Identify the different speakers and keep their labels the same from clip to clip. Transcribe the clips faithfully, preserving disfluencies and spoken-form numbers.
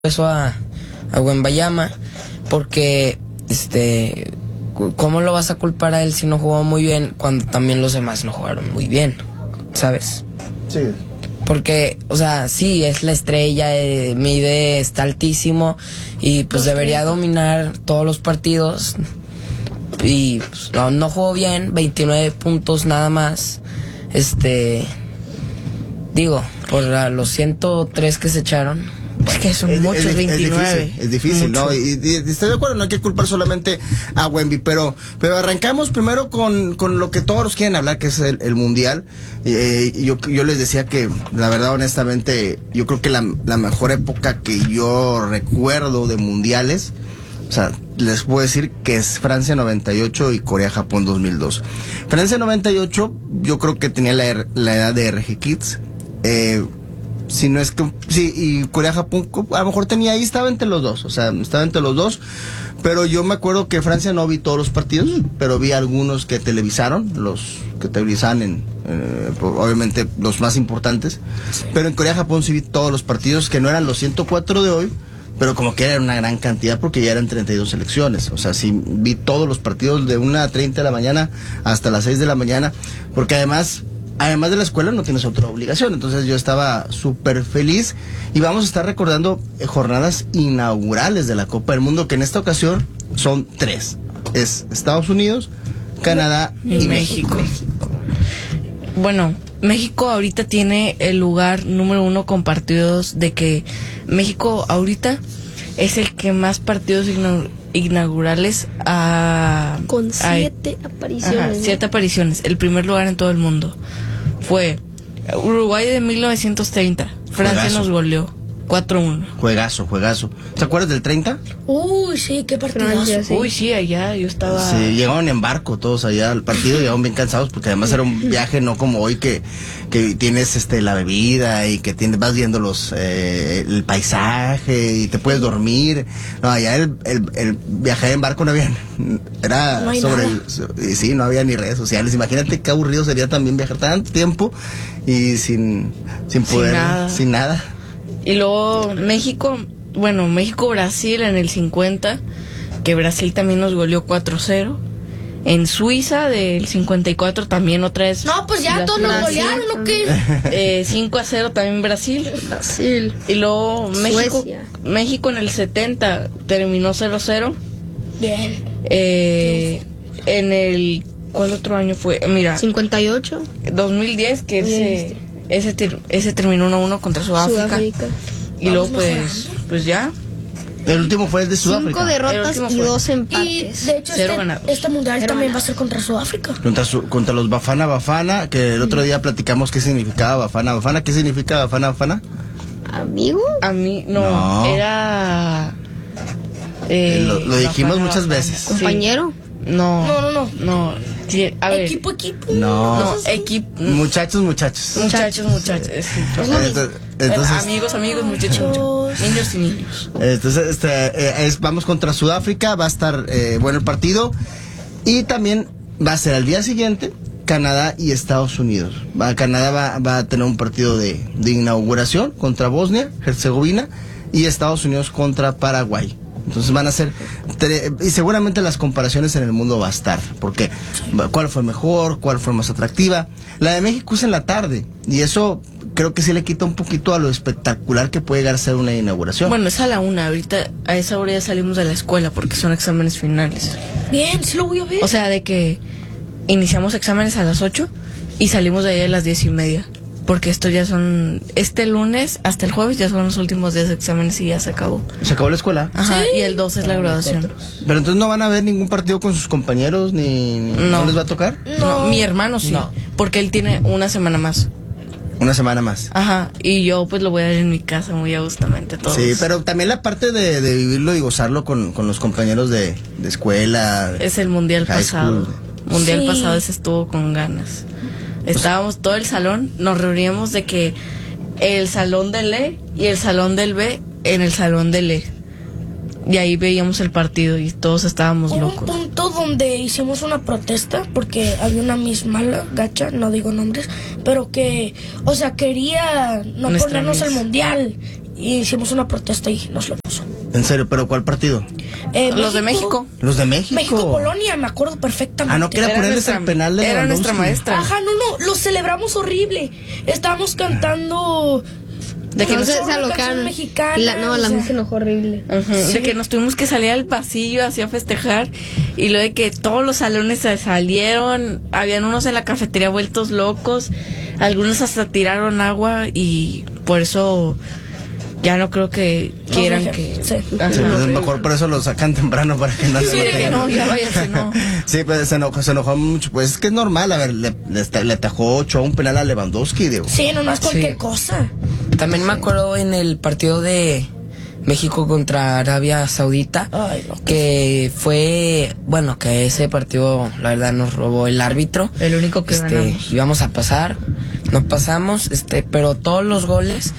Speaker 1: eso a, a Wembayama, porque este ¿cómo lo vas a culpar a él si no jugó muy bien cuando también los demás no jugaron muy bien? ¿Sabes?
Speaker 2: Sí.
Speaker 1: Porque, o sea, sí, es la estrella, eh, mide, está altísimo y pues debería dominar todos los partidos y pues, no, no jugó bien, veintinueve puntos nada más, este, digo, por a los ciento tres que se echaron. Es que son
Speaker 2: es,
Speaker 1: muchos,
Speaker 2: es,
Speaker 1: veintinueve.
Speaker 2: Es difícil, es difícil,
Speaker 1: Mucho.
Speaker 2: ¿no? Y, y, y estoy de acuerdo, no hay que culpar solamente a Wemby, pero, pero arrancamos primero con, con lo que todos quieren hablar, que es el, el Mundial. Eh, yo, yo les decía que, la verdad, honestamente, yo creo que la, la mejor época que yo recuerdo de mundiales, o sea, les puedo decir que es Francia noventa y ocho y Corea-Japón dos mil dos. Francia noventa y ocho, yo creo que tenía la, la edad de R G Kids. Eh, Si no es que, sí, y Corea-Japón a lo mejor tenía ahí, estaba entre los dos, o sea, estaba entre los dos, pero yo me acuerdo que Francia no vi todos los partidos, pero vi algunos que televisaron, los que televisaban en, eh, obviamente los más importantes, pero en Corea-Japón sí vi todos los partidos, que no eran los ciento cuatro de hoy, pero como que era una gran cantidad porque ya eran treinta y dos selecciones, o sea, sí vi todos los partidos de una a treinta de la mañana hasta las seis de la mañana, porque además... Además de la escuela no tienes otra obligación, entonces yo estaba súper feliz y vamos a estar recordando eh, jornadas inaugurales de la Copa del Mundo, que en esta ocasión son tres. Es Estados Unidos, Canadá y, y México.
Speaker 3: México. Bueno, México ahorita tiene el lugar número uno con partidos, de que México ahorita es el que más partidos inaugurales inaugurales a
Speaker 4: con siete
Speaker 3: a,
Speaker 4: apariciones.
Speaker 3: Ajá, siete apariciones, el primer lugar en todo el mundo. Fue Uruguay de mil novecientos treinta. Francia
Speaker 2: Juegazo.
Speaker 3: nos goleó cuatro uno.
Speaker 2: Juegazo, juegazo. ¿Te acuerdas del treinta?
Speaker 4: Uy, sí, qué partidazo.
Speaker 3: Sí. Uy, sí, allá yo estaba...
Speaker 2: Sí, llegaron en barco todos allá al partido, llegaron bien cansados porque además era un viaje no como hoy que, que tienes este la bebida y que tienes, vas viendo los eh, el paisaje y te puedes dormir. No, allá el, el, el viajar en barco no había, era
Speaker 4: no
Speaker 2: sobre el, y sí, no había ni redes sociales. Imagínate qué aburrido sería también viajar tanto tiempo y sin, sin poder,
Speaker 3: sin nada.
Speaker 2: Sin nada.
Speaker 3: Y luego México, bueno, México-Brasil en el cincuenta, que Brasil también nos goleó cuatro cero. En Suiza del cincuenta y cuatro también otra vez.
Speaker 4: No, pues ya todos nos golearon, ¿o qué?
Speaker 3: Eh, cinco a cero también Brasil.
Speaker 4: Brasil.
Speaker 3: Y luego México,
Speaker 4: Suecia.
Speaker 3: México en el setenta terminó cero cero.
Speaker 4: Bien.
Speaker 3: Eh, en el, ¿cuál otro año fue? Mira,
Speaker 4: cincuenta y ocho.
Speaker 3: dos mil diez, que ese, ese, ter, ese terminó uno a uno contra Sudáfrica.
Speaker 4: Sudáfrica.
Speaker 3: Y luego pues, pues ya.
Speaker 2: El último fue el de Sudáfrica.
Speaker 4: Cinco derrotas y
Speaker 3: fue.
Speaker 4: dos empates.
Speaker 5: Y de hecho
Speaker 3: Cero
Speaker 5: este,
Speaker 3: ganados.
Speaker 5: este mundial
Speaker 4: Cero
Speaker 5: también
Speaker 4: ganados.
Speaker 5: va a ser contra Sudáfrica.
Speaker 2: Contra, su, contra los Bafana Bafana, que el otro día platicamos qué significaba Bafana Bafana. ¿Qué significa Bafana Bafana?
Speaker 4: ¿Amigo?
Speaker 3: A mí, no,
Speaker 2: No.
Speaker 3: era... Eh,
Speaker 2: lo, lo dijimos
Speaker 3: Bafana,
Speaker 2: muchas
Speaker 3: Bafana.
Speaker 2: veces.
Speaker 3: Sí.
Speaker 4: ¿Compañero?
Speaker 3: No,
Speaker 5: No, no, no.
Speaker 3: no. Sí, a ver.
Speaker 5: Equipo, equipo.
Speaker 2: No.
Speaker 3: No, equipo.
Speaker 2: Muchachos, muchachos.
Speaker 3: Muchachos, muchachos. sí.
Speaker 2: Entonces, entonces,
Speaker 3: amigos, amigos, muchachos. Niños y niños.
Speaker 2: entonces, este, eh, es, vamos contra Sudáfrica, va a estar eh, bueno el partido. Y también va a ser al día siguiente Canadá y Estados Unidos. Va, Canadá va, va a tener un partido de, de inauguración contra Bosnia, Herzegovina, y Estados Unidos contra Paraguay. Entonces van a ser, y seguramente las comparaciones en el mundo va a estar, porque cuál fue mejor, cuál fue más atractiva. La de México es en la tarde, y eso creo que sí le quita un poquito a lo espectacular que puede llegar a ser una inauguración.
Speaker 3: Bueno, es a la una. Ahorita a esa hora ya salimos de la escuela porque son exámenes finales.
Speaker 5: Bien, sí lo voy a ver.
Speaker 3: O sea, de que iniciamos exámenes a las ocho y salimos de ahí a las diez y media. Porque esto ya son, este lunes hasta el jueves ya son los últimos días de exámenes y ya se acabó.
Speaker 2: Se acabó la escuela.
Speaker 3: Ajá, y el dos es la graduación.
Speaker 2: Pero entonces no van a ver ningún partido con sus compañeros, ni, ni-
Speaker 3: No.
Speaker 2: ¿no les va a tocar?
Speaker 3: No, mi hermano sí,
Speaker 2: No.
Speaker 3: porque él tiene una semana más.
Speaker 2: Una semana más.
Speaker 3: Ajá, y yo pues lo voy a ver en mi casa muy agustamente todos.
Speaker 2: Sí, pero también la parte de, de vivirlo y gozarlo con, con los compañeros de, de escuela.
Speaker 3: Es el mundial
Speaker 2: High
Speaker 3: pasado.
Speaker 2: school.
Speaker 3: Mundial
Speaker 5: Sí.
Speaker 3: pasado ese estuvo con ganas. Estábamos todo el salón, nos reuníamos de que el salón del E y el salón del B en el salón del E. Y ahí veíamos el partido y todos estábamos
Speaker 5: Hubo un
Speaker 3: locos.
Speaker 5: punto donde hicimos una protesta porque había una Miss Mala, gacha, no digo nombres, pero que, o sea, quería no
Speaker 3: Nuestra
Speaker 5: ponernos
Speaker 3: Miss.
Speaker 5: el mundial. y hicimos una protesta y nos lo puso.
Speaker 2: En serio, ¿pero cuál partido?
Speaker 5: Eh,
Speaker 3: Los de México.
Speaker 2: Los de México.
Speaker 5: México-Polonia, me acuerdo perfectamente.
Speaker 2: Ah, no, que era
Speaker 3: Era
Speaker 2: ponerles
Speaker 3: nuestra-
Speaker 2: el penal de
Speaker 3: era nuestra
Speaker 2: Lewandowski.
Speaker 3: maestra.
Speaker 5: Ajá, no, no, lo celebramos horrible. Estábamos cantando...
Speaker 4: De que no se
Speaker 5: una canción
Speaker 4: alocaron.
Speaker 5: mexicana,
Speaker 4: La, no, la
Speaker 5: o sea.
Speaker 4: música enojó horrible.
Speaker 3: Ujú, De que nos tuvimos que salir al pasillo así a festejar y luego de que todos los salones se salieron, habían unos en la cafetería vueltos locos, algunos hasta tiraron agua y por eso ya no creo que quieran
Speaker 5: No,
Speaker 3: que...
Speaker 5: sí.
Speaker 3: Ajá.
Speaker 2: Sí, pues, mejor por eso lo sacan temprano para que no
Speaker 3: Sí,
Speaker 2: se
Speaker 3: de que no, ya váyase, no.
Speaker 2: Sí, pues se enojó, se enojó mucho. Pues es que es normal, a ver, le, le, le atajó ocho a un penal a Lewandowski, digo.
Speaker 5: Sí, no, no es cualquier
Speaker 1: Sí.
Speaker 5: cosa.
Speaker 1: También me acuerdo en el partido de México contra Arabia Saudita,
Speaker 5: Ay, no.
Speaker 1: que fue, bueno, que ese partido la verdad nos robó el árbitro.
Speaker 3: El único que
Speaker 1: este,
Speaker 3: ganamos.
Speaker 1: íbamos a pasar, no pasamos, este, pero todos los goles,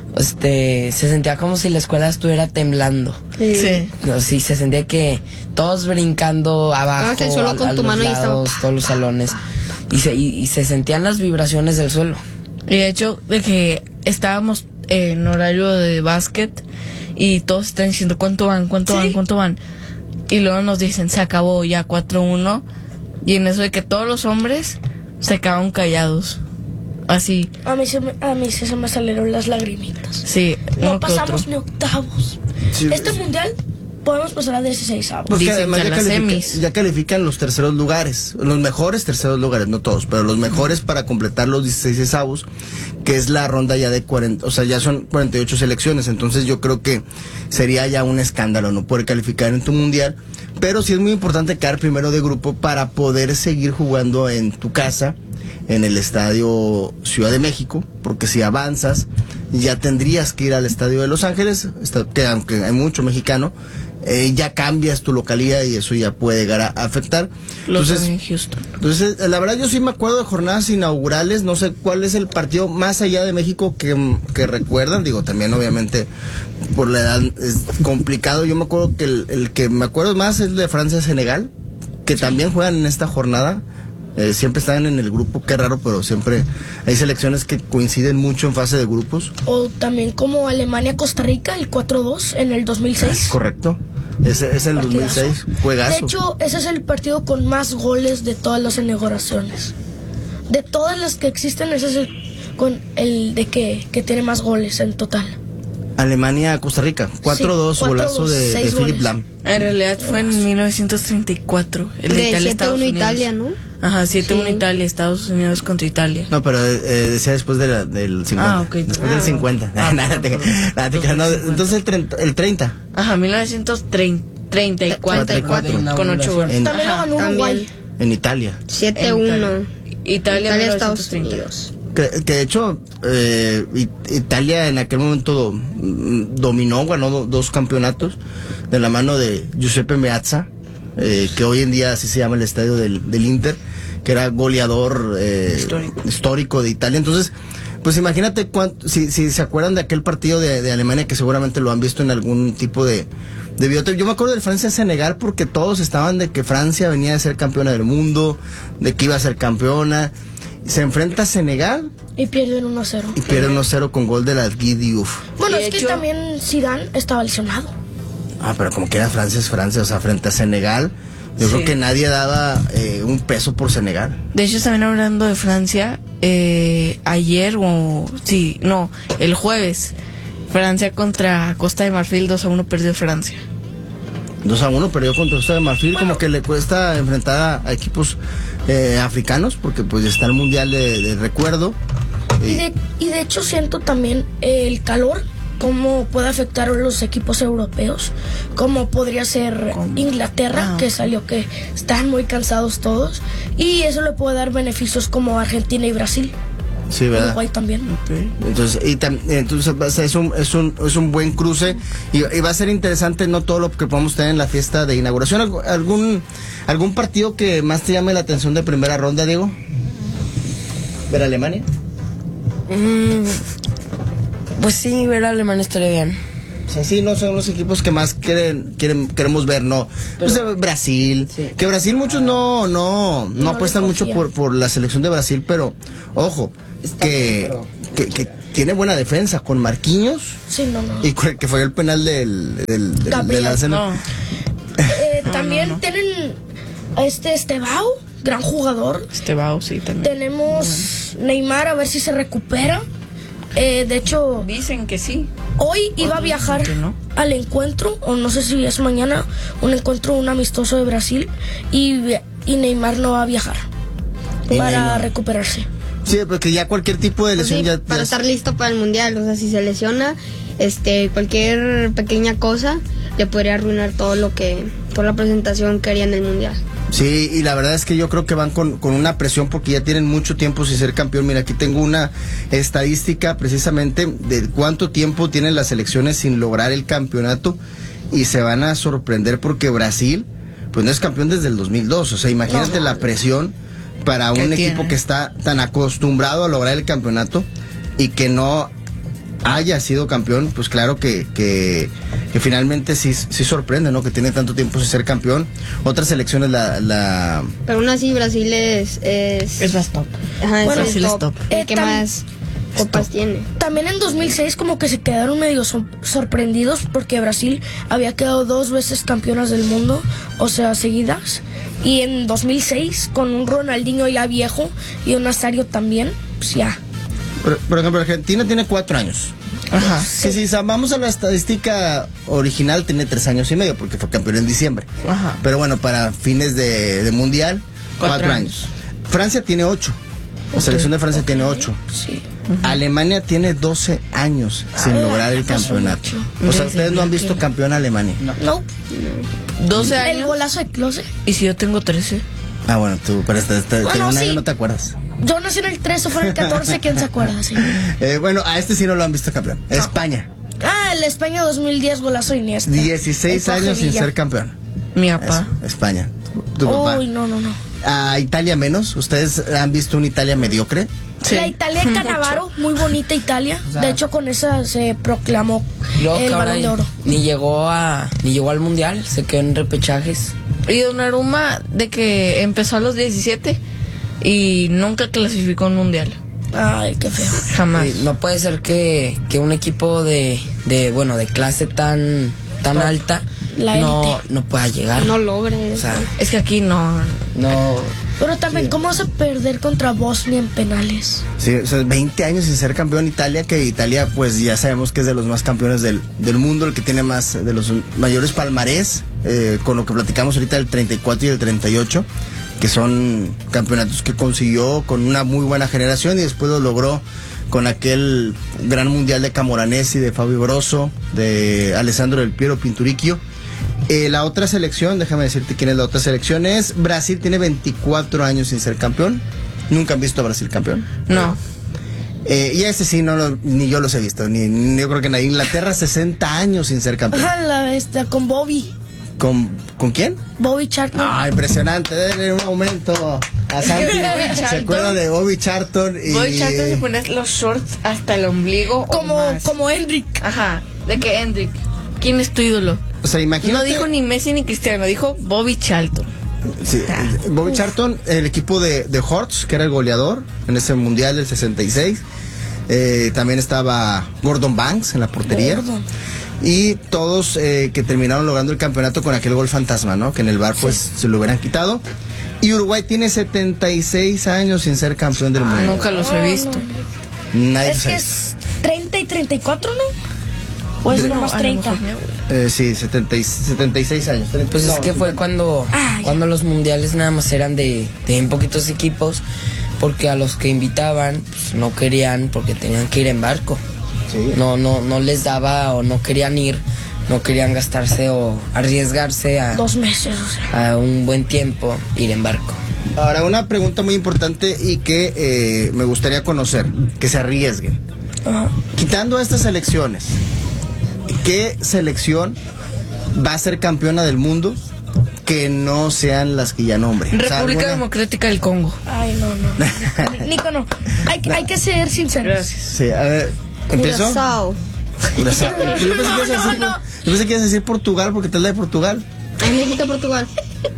Speaker 1: este, se sentía como si la escuela estuviera temblando.
Speaker 3: Sí.
Speaker 1: No, sí, se sentía que todos brincando abajo,
Speaker 4: Ah, que solo
Speaker 1: a-
Speaker 4: con
Speaker 1: a
Speaker 4: tu
Speaker 1: los
Speaker 4: mano y estaba-
Speaker 1: lados, todos los salones, y se, y, y se sentían las vibraciones del suelo.
Speaker 3: Y de hecho, de que estábamos en horario de básquet y todos están diciendo cuánto van, cuánto van, cuánto van. Y luego nos dicen, se acabó ya cuatro uno. Y en eso de que todos los hombres se quedaron callados. Así,
Speaker 5: A mí, se me, a mí sí se me salieron las lagrimitas.
Speaker 3: sí,
Speaker 5: No
Speaker 3: uno que otro.
Speaker 5: pasamos ni octavos.
Speaker 2: Sí,
Speaker 5: Este
Speaker 2: sí.
Speaker 5: mundial podemos pasar a dieciséis avos.
Speaker 2: Porque
Speaker 3: Dicen
Speaker 2: además
Speaker 3: que
Speaker 2: ya,
Speaker 3: las
Speaker 2: califica-
Speaker 3: semis.
Speaker 2: ya califican los terceros lugares, los mejores terceros lugares, no todos, pero los mejores para completar los dieciséis avos, que es la ronda ya de cuarenta, o sea, ya son cuarenta y ocho selecciones, entonces yo creo que sería ya un escándalo no poder calificar en tu mundial, pero sí es muy importante quedar primero de grupo para poder seguir jugando en tu casa, en el estadio Ciudad de México, porque si avanzas ya tendrías que ir al estadio de Los Ángeles, esta- que aunque hay mucho mexicano, eh, ya cambias tu localidad y eso ya puede llegar a afectar.
Speaker 3: Los
Speaker 2: Entonces,
Speaker 3: en Houston.
Speaker 2: entonces, eh, la verdad yo sí me acuerdo de jornadas inaugurales, no sé cuál es el partido más allá de México que, que recuerdan, digo, también obviamente por la edad es complicado, yo me acuerdo que el, el que me acuerdo más es el de Francia-Senegal, que también juegan en esta jornada. Eh, siempre están en el grupo, qué raro, pero siempre hay selecciones que coinciden mucho en fase de grupos.
Speaker 5: O también como Alemania-Costa Rica, el cuatro dos en el dos mil seis.
Speaker 2: Correcto. Ese es el dos mil seis,
Speaker 5: Partidazo.
Speaker 2: juegazo.
Speaker 5: De hecho, ese es el partido con más goles de todas las inauguraciones. De todas las que existen, ese es el, con el de que, que tiene más goles en total.
Speaker 2: Alemania-Costa Rica, cuatro dos,
Speaker 5: Sí, cuatro
Speaker 2: golazo
Speaker 5: dos,
Speaker 2: de, de
Speaker 5: seis
Speaker 2: Philipp
Speaker 5: goles.
Speaker 2: Lam.
Speaker 3: En realidad fue en mil novecientos treinta y cuatro. El de,
Speaker 4: De
Speaker 3: Italia,
Speaker 4: siete
Speaker 3: Estados
Speaker 4: uno
Speaker 3: Unidos.
Speaker 4: Italia, ¿no?
Speaker 3: Ajá, siete uno
Speaker 4: Sí.
Speaker 3: Italia, Estados Unidos contra Italia.
Speaker 2: No, pero eh, decía después de la- del cincuenta.
Speaker 3: Ah, ok.
Speaker 2: Después
Speaker 3: Ah.
Speaker 2: del cincuenta. nada, te, nada, te creas, no, entonces el treinta. El treinta.
Speaker 3: Ajá, mil novecientos treinta y cuatro.
Speaker 2: treinta y cuatro.
Speaker 3: Con ocho goles.
Speaker 2: En-
Speaker 5: También lo
Speaker 3: Ajá.
Speaker 5: ganó Uruguay.
Speaker 4: También.
Speaker 2: En Italia.
Speaker 4: siete
Speaker 3: En
Speaker 4: uno.
Speaker 3: Italia. Italia,
Speaker 4: Italia, Estados
Speaker 3: mil novecientos treinta.
Speaker 4: Unidos.
Speaker 2: Que, que de hecho, eh, It- Italia en aquel momento mm, dominó, ganó do- dos campeonatos de la mano de Giuseppe Meazza, eh, que hoy en día así se llama el estadio del, del Inter, que era goleador eh,
Speaker 3: Histórico.
Speaker 2: histórico de Italia. Entonces, pues imagínate cuánto, si, si se acuerdan de aquel partido de, de Alemania, que seguramente lo han visto en algún tipo de, de videotape. Yo me acuerdo del Francia-Senegal porque todos estaban de que Francia venía de ser campeona del mundo, de que iba a ser campeona. Se enfrenta a Senegal
Speaker 5: Y pierden uno a cero.
Speaker 2: y pierde uno cero con gol de la Guy Diouf.
Speaker 5: Bueno,
Speaker 3: Y
Speaker 5: es
Speaker 3: de
Speaker 5: que
Speaker 3: hecho-
Speaker 5: también Zidane estaba lesionado.
Speaker 2: Ah, pero como que era Francia es Francia, o sea, frente a Senegal. Yo
Speaker 3: Sí.
Speaker 2: creo que nadie daba eh, un peso por Senegal.
Speaker 3: De hecho, también hablando de Francia, eh, ayer o... Sí, no, el jueves, Francia contra Costa de Marfil, dos a uno perdió Francia.
Speaker 2: dos a uno perdió contra Costa de Marfil, como que le cuesta enfrentar a, a equipos eh, africanos, porque pues está el Mundial de, de recuerdo.
Speaker 5: Y
Speaker 2: Y-
Speaker 5: de, y de hecho siento también el calor, cómo puede afectar a los equipos europeos, como podría ser Inglaterra,
Speaker 3: Ah.
Speaker 5: que salió que están muy cansados todos, y eso le puede dar beneficios como Argentina y Brasil.
Speaker 2: sí, ¿verdad?
Speaker 5: Uruguay también.
Speaker 2: Entonces, y tam- entonces va a ser- es un, es un, es un buen cruce y, y va a ser interesante no todo lo que podamos tener en la fiesta de inauguración. ¿Algu- ¿Algún, algún partido que más te llame la atención de primera ronda, Diego? ¿Ver Alemania?
Speaker 1: Mm, pues sí, ver a Alemania estaría bien.
Speaker 2: O sea, sí, no son los equipos que más quieren, quieren queremos ver, no. Pues, eh, Brasil,
Speaker 1: Sí.
Speaker 2: que Brasil muchos no, no, no,
Speaker 5: No
Speaker 2: apuestan
Speaker 5: le
Speaker 2: mucho
Speaker 5: confían.
Speaker 2: por, por la selección de Brasil, pero ojo,
Speaker 1: Está
Speaker 2: que,
Speaker 1: bien, pero-
Speaker 2: que, que tiene buena defensa con Marquinhos
Speaker 5: Sí, no, no.
Speaker 2: y con el que fue el penal del, del, del,
Speaker 5: Gabriel,
Speaker 2: del Arsenal.
Speaker 3: No,
Speaker 5: Eh,
Speaker 3: No,
Speaker 5: también
Speaker 3: no, no.
Speaker 5: tienen a este Estebao, gran jugador.
Speaker 3: este Bao sí también.
Speaker 5: Tenemos Neymar, a ver si se recupera. Eh, de hecho,
Speaker 3: Dicen que sí.
Speaker 5: hoy iba a
Speaker 3: Otros
Speaker 5: viajar
Speaker 3: dicen que no.
Speaker 5: al encuentro, o no sé si es mañana, un encuentro, un amistoso de Brasil, y, y Neymar no va a viajar
Speaker 2: Y
Speaker 5: para
Speaker 2: Neymar.
Speaker 5: recuperarse.
Speaker 2: Sí, porque ya cualquier tipo de
Speaker 6: Pues
Speaker 2: lesión
Speaker 6: sí,
Speaker 2: ya,
Speaker 6: para
Speaker 2: ya-
Speaker 6: estar listo para el mundial. O sea, si se lesiona, este, cualquier pequeña cosa le podría arruinar todo lo que, toda la presentación que haría en el mundial.
Speaker 2: Sí, y la verdad es que yo creo que van con, con una presión porque ya tienen mucho tiempo sin ser campeón. Mira, aquí tengo una estadística precisamente de cuánto tiempo tienen las selecciones sin lograr el campeonato y se van a sorprender porque Brasil pues no es campeón desde el dos mil dos. O sea, imagínate la presión para un
Speaker 3: ¿Qué
Speaker 2: equipo
Speaker 3: tiene?
Speaker 2: que está tan acostumbrado a lograr el campeonato y que no haya sido campeón, pues claro que, que, que finalmente sí, sí sorprende, ¿no? Que tiene tanto tiempo sin ser campeón. Otras selecciones la... la
Speaker 6: Pero aún así Brasil es... Es,
Speaker 3: Es más top.
Speaker 6: ajá, es
Speaker 5: Bueno,
Speaker 6: el
Speaker 3: Brasil es
Speaker 6: top,
Speaker 3: top.
Speaker 6: el
Speaker 5: Eh,
Speaker 6: que
Speaker 5: tam-
Speaker 6: más copas tiene.
Speaker 5: También en dos mil seis como que se quedaron medio sor- sorprendidos porque Brasil había quedado dos veces campeonas del mundo, o sea, seguidas. Y en dos mil seis, con un Ronaldinho ya viejo y un Nazario también, pues ya.
Speaker 2: por, por ejemplo, Argentina tiene cuatro años.
Speaker 3: Ajá.
Speaker 2: Que si vamos a la estadística original, tiene tres años y medio, porque fue campeón en diciembre.
Speaker 3: Ajá.
Speaker 2: Pero bueno, para fines de, de mundial,
Speaker 3: Cuatro
Speaker 2: cuatro, años. Francia tiene ocho. La selección de Francia tiene ocho.
Speaker 5: Sí.
Speaker 2: Alemania tiene doce años sin lograr el campeonato. O sea, ustedes no han visto campeón a Alemania.
Speaker 5: No.
Speaker 3: doce
Speaker 5: El
Speaker 3: años.
Speaker 5: golazo de Klose.
Speaker 3: ¿Y si yo tengo trece?
Speaker 2: Ah, bueno, tú, pero este, este,
Speaker 5: Bueno,
Speaker 2: un año
Speaker 5: sí.
Speaker 2: no te acuerdas.
Speaker 5: Yo nací en el trece, fue en el catorce, ¿quién se acuerda? Sí.
Speaker 2: Eh, bueno, a este sí no lo han visto campeón. España.
Speaker 5: Ah, el España dos mil diez, golazo de Iniesta.
Speaker 2: dieciséis
Speaker 5: El
Speaker 2: años sin
Speaker 5: Pajarilla.
Speaker 2: ser campeón.
Speaker 3: Mi papá.
Speaker 2: Eso, España. Tu papá.
Speaker 5: Uy, no, no, no.
Speaker 2: A Italia menos. ¿Ustedes han visto una Italia mediocre?
Speaker 3: Sí.
Speaker 5: La Italia de Cannavaro, muy bonita Italia. De hecho, con esa se proclamó
Speaker 1: Luego,
Speaker 5: el
Speaker 1: cabrón,
Speaker 5: Balón de Oro.
Speaker 1: ni llegó a ni llegó al mundial, se quedó en repechajes.
Speaker 3: Y Donnarumma de que empezó a los diecisiete y nunca clasificó un mundial.
Speaker 5: Ay, qué feo.
Speaker 3: Jamás.
Speaker 1: Y no puede ser que, que un equipo de, de bueno de clase tan tan alta
Speaker 5: La
Speaker 1: no,
Speaker 5: élite.
Speaker 1: no pueda llegar.
Speaker 6: No logre
Speaker 1: O
Speaker 6: eso.
Speaker 1: sea,
Speaker 3: Es que aquí no.
Speaker 1: no.
Speaker 5: Pero también, ¿cómo vas a perder contra Bosnia en penales?
Speaker 2: Sí, o sea, veinte años sin ser campeón Italia, que Italia pues ya sabemos que es de los más campeones del, del mundo, el que tiene más de los mayores palmarés, eh, con lo que platicamos ahorita del treinta y cuatro y el treinta y ocho, que son campeonatos que consiguió con una muy buena generación y después lo logró con aquel gran mundial de Camoranesi, de Fabio Grosso, de Alessandro Del Piero Pinturicchio. Eh, la otra selección, déjame decirte quién es la otra selección, es Brasil, tiene veinticuatro años sin ser campeón. Nunca han visto a Brasil campeón.
Speaker 3: No.
Speaker 2: Eh, y ese sí, no lo- ni yo los he visto. Ni, ni yo creo que nadie. Inglaterra, sesenta años sin ser campeón.
Speaker 5: Ajá, la esta, con Bobby.
Speaker 2: ¿Con, ¿con quién?
Speaker 5: Bobby Charlton.
Speaker 2: Ah, impresionante. Denle un aumento a Santi.
Speaker 3: Bobby
Speaker 2: ¿Se
Speaker 3: Charlton.
Speaker 2: acuerda de Bobby Charlton? Y...
Speaker 3: Voy Charlton se pone los shorts hasta el ombligo. o
Speaker 5: como,
Speaker 3: más.
Speaker 5: como Hendrik.
Speaker 3: Ajá. De que Hendrik. ¿Quién es tu ídolo?
Speaker 2: O sea, imagínate.
Speaker 3: No dijo ni Messi ni Cristiano, dijo Bobby Charlton.
Speaker 2: Sí, Bobby Charlton, el equipo de, de Hearts, que era el goleador en ese mundial del sesenta y seis. Eh, también estaba Gordon Banks en la portería.
Speaker 5: Gordon.
Speaker 2: Y todos eh, que terminaron logrando el campeonato con aquel gol fantasma, ¿no? Que en el bar pues se lo hubieran quitado. Y Uruguay tiene setenta y seis años sin ser campeón del mundo.
Speaker 3: Nunca los he visto.
Speaker 2: Nadie
Speaker 5: Es
Speaker 2: sabe.
Speaker 5: que es treinta y treinta y cuatro, ¿no? O es
Speaker 2: De-
Speaker 5: nomás
Speaker 3: A lo
Speaker 5: treinta.
Speaker 3: mejor mi abuela.
Speaker 2: Eh, sí, setenta y, setenta y seis años.
Speaker 1: Pues es
Speaker 2: No,
Speaker 1: que fue cuando,
Speaker 5: Ay.
Speaker 1: cuando los mundiales nada más eran de, de bien poquitos equipos, porque a los que invitaban pues, no querían porque tenían que ir en barco.
Speaker 2: Sí.
Speaker 1: No, no, no les daba o no querían ir, no querían gastarse o arriesgarse a,
Speaker 5: Dos meses, o sea.
Speaker 1: a un buen tiempo ir en barco.
Speaker 2: Ahora, una pregunta muy importante y que eh, me gustaría conocer, que se arriesguen.
Speaker 5: Ajá.
Speaker 2: Quitando estas elecciones, ¿qué selección va a ser campeona del mundo que no sean las que ya nombre? O sea,
Speaker 3: República
Speaker 2: alguna-
Speaker 3: Democrática del Congo.
Speaker 5: Ay, no, no. Nico, no. Hay, que- hay que ser sinceros.
Speaker 3: Gracias.
Speaker 2: Sí, a ver, ¿empiezo?
Speaker 6: Curazao.
Speaker 2: Curazao. Yo pensé que ibas a decir,
Speaker 5: No, no.
Speaker 2: yo pensé que ibas a decir Portugal porque te es la de Portugal.
Speaker 6: Ay, México, Portugal.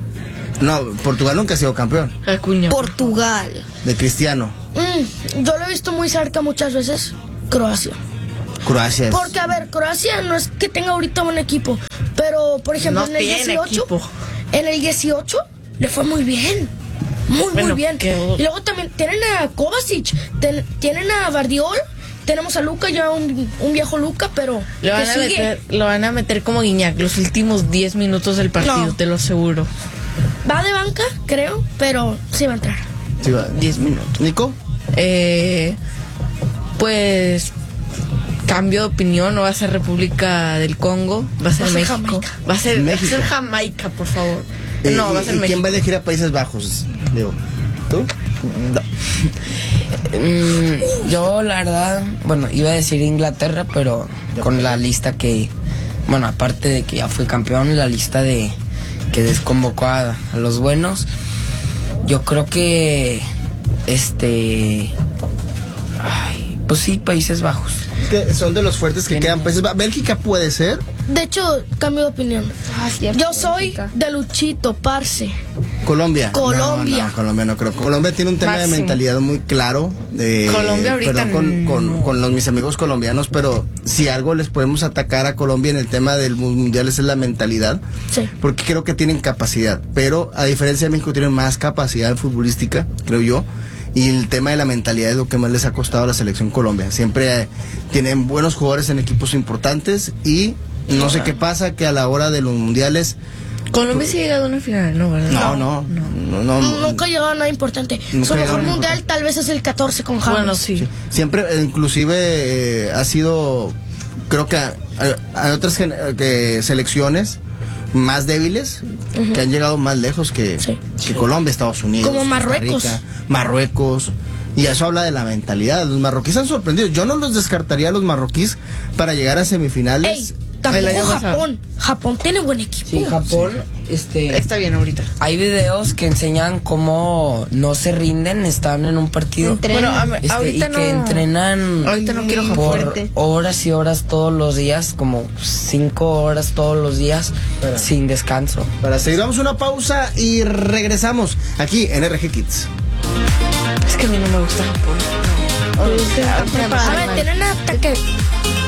Speaker 2: No, Portugal nunca ha sido campeón
Speaker 3: Acuña.
Speaker 6: Portugal.
Speaker 2: de Cristiano.
Speaker 5: Mm, yo lo he visto muy cerca muchas veces. Croacia.
Speaker 2: Croacia es...
Speaker 5: Porque, a ver, Croacia no es que tenga ahorita un equipo, pero, por ejemplo,
Speaker 3: No
Speaker 5: en el
Speaker 3: tiene
Speaker 5: dieciocho,
Speaker 3: equipo.
Speaker 5: en el dieciocho le fue muy bien. Muy,
Speaker 3: Bueno,
Speaker 5: muy bien.
Speaker 3: que-
Speaker 5: Y luego también tienen a Kovacic, ten- tienen a Bardiol, tenemos a Luca, ya un, un viejo Luca, pero
Speaker 3: Lo van,
Speaker 5: que
Speaker 3: a
Speaker 5: sigue.
Speaker 3: meter, lo van a meter como Guiñac los últimos diez minutos del partido,
Speaker 5: No.
Speaker 3: te lo aseguro.
Speaker 5: Va de banca, creo, pero sí va a entrar.
Speaker 2: Sí, va.
Speaker 3: diez minutos.
Speaker 2: Nico.
Speaker 3: Eh, pues cambio de opinión, no va a ser República del Congo, va a ser
Speaker 5: Va a ser
Speaker 3: México.
Speaker 5: Jamaica.
Speaker 3: Va a ser,
Speaker 2: México.
Speaker 3: va a ser Jamaica, por favor.
Speaker 2: Eh,
Speaker 3: no, va a
Speaker 2: ¿y-
Speaker 3: ser
Speaker 2: ¿y
Speaker 3: México.
Speaker 2: quién va a elegir a Países Bajos? Digo, ¿tú? No.
Speaker 1: Mm, yo, la verdad, bueno, iba a decir Inglaterra, pero con la lista que, bueno, aparte de que ya fue campeón, la lista de que desconvocó a, a los buenos, yo creo que, este, ay, pues sí, Países Bajos.
Speaker 2: Que son de los fuertes que quedan Países Bajos. Bélgica puede ser.
Speaker 5: De hecho, cambio de opinión.
Speaker 6: Ah, cierto,
Speaker 5: Yo soy
Speaker 6: Bélgica.
Speaker 5: de Luchito, parce.
Speaker 2: Colombia.
Speaker 5: Colombia.
Speaker 2: No, no, Colombia no creo. Colombia tiene un tema
Speaker 3: Máximo.
Speaker 2: de mentalidad muy claro. eh,
Speaker 3: Colombia ahorita
Speaker 2: perdón, con,
Speaker 3: no.
Speaker 2: con, con los, mis amigos colombianos, pero si algo les podemos atacar a Colombia en el tema del mundial es la mentalidad.
Speaker 5: Sí.
Speaker 2: Porque creo que tienen capacidad. Pero a diferencia de México tienen más capacidad futbolística, creo yo. Y el tema de la mentalidad es lo que más les ha costado a la selección Colombia. Siempre eh, tienen buenos jugadores en equipos importantes y no sé qué pasa que a la hora de los mundiales...
Speaker 3: Colombia sí ha llegado a una final, ¿no? ¿verdad?
Speaker 2: No, no, no, no, no.
Speaker 5: Nunca llegó a nada importante.
Speaker 2: Nunca
Speaker 5: Su
Speaker 2: llegó a
Speaker 5: mejor
Speaker 2: nada
Speaker 5: mundial tal vez es el catorce con James.
Speaker 3: Bueno, sí.
Speaker 2: Siempre, eh, inclusive, eh, ha sido, creo que a- a- hay otras gen- que selecciones más débiles que han llegado más lejos que,
Speaker 5: Sí.
Speaker 2: que Colombia, Estados Unidos,
Speaker 5: Como
Speaker 2: Costa
Speaker 5: Marruecos.
Speaker 2: Rica, Marruecos. Y eso habla de la mentalidad. Los marroquíes han sorprendido. Yo no los descartaría a los marroquíes para llegar a semifinales.
Speaker 5: Ey,
Speaker 3: El año
Speaker 5: tampoco
Speaker 3: pasado.
Speaker 5: Japón. Japón tiene buen equipo.
Speaker 1: Sí, Japón, este...
Speaker 3: Está bien ahorita.
Speaker 1: Hay videos que enseñan cómo no se rinden, están en un partido.
Speaker 6: Entrenan.
Speaker 3: Bueno, a ver,
Speaker 1: Este,
Speaker 3: ahorita
Speaker 1: y
Speaker 3: no.
Speaker 1: que entrenan
Speaker 3: Ahorita no quiero
Speaker 1: por
Speaker 6: fuerte.
Speaker 1: horas y horas todos los días, como cinco horas todos los días, sin descanso.
Speaker 2: Para seguir, vamos a una pausa y regresamos aquí en R G Kids.
Speaker 3: Es que a mí no me gusta Japón. No. O sea,
Speaker 6: Están preparados.
Speaker 5: A ver, tienen ataque